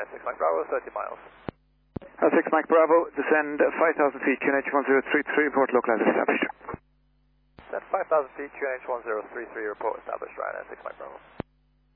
Ryanair 6 Mike Bravo, 30 miles. 6 Mike Bravo, descend 5,000 feet, QNH 1033, report localized established. Descend 5,000 feet, QNH 1033, report established, Ryanair 6 Mike Bravo.